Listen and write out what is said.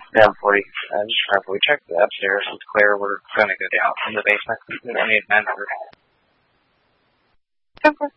Yeah, before we check the upstairs, it's clear we're going to go down in the basement. We don't need men for. Okay.